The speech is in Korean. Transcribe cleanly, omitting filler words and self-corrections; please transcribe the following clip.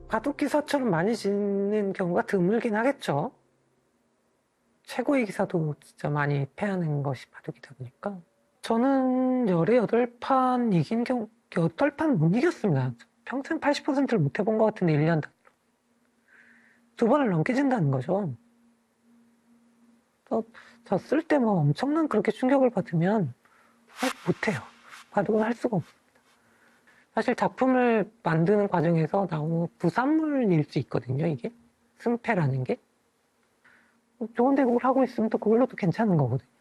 바둑 기사처럼 많이 지는 경우가 드물긴 하겠죠. 최고의 기사도 진짜 많이 패하는 것이 바둑이다 보니까. 저는 18판 이긴 경우, 8판 못 이겼습니다. 평생 80%를 못 해본 것 같은데, 1년 두 번을 넘게 진다는 거죠. 졌을 때 뭐 엄청난 그렇게 충격을 받으면 못해요. 바둑은 할 수가 없습니다. 사실 작품을 만드는 과정에서 나오는 부산물일 수 있거든요, 이게. 승패라는 게. 좋은 대국을 하고 있으면 또 그걸로도 괜찮은 거거든요.